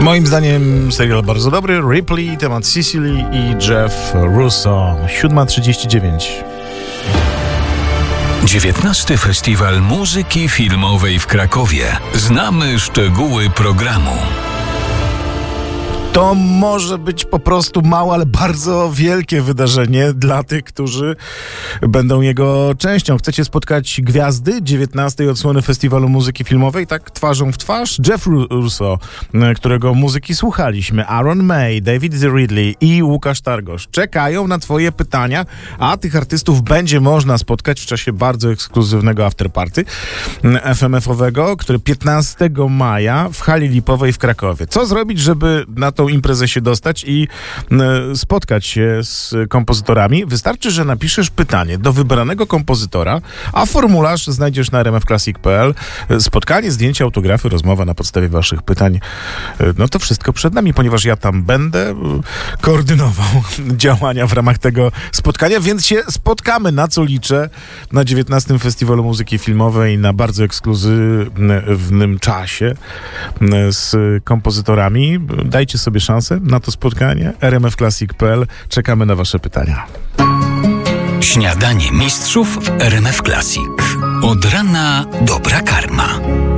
Moim zdaniem serial bardzo dobry. Ripley, temat Sicily i Jeff Russo. 7:39. 19. Festiwal Muzyki Filmowej w Krakowie. Znamy szczegóły programu. To może być po prostu małe, ale bardzo wielkie wydarzenie dla tych, którzy będą jego częścią. Chcecie spotkać gwiazdy 19. odsłony Festiwalu Muzyki Filmowej, tak twarzą w twarz? Jeff Russo, którego muzyki słuchaliśmy, Aaron May, David Ridley i Łukasz Targosz czekają na twoje pytania, a tych artystów będzie można spotkać w czasie bardzo ekskluzywnego afterparty FMF-owego, który 15 maja w hali Lipowej w Krakowie. Co zrobić, żeby na tą imprezę się dostać i spotkać się z kompozytorami? Wystarczy, że napiszesz pytanie do wybranego kompozytora, a formularz znajdziesz na rmfclassic.pl. Spotkanie, zdjęcia, autografy, rozmowa na podstawie waszych pytań. No to wszystko przed nami, ponieważ ja tam będę koordynował działania w ramach tego spotkania, więc się spotkamy, na co liczę, na 19. Festiwalu Muzyki Filmowej, na bardzo ekskluzywnym czasie z kompozytorami. Dajcie sobie szansę na to spotkanie. rmfclassic.pl. Czekamy na wasze pytania. Śniadanie mistrzów w RMF Classic. Od rana dobra karma.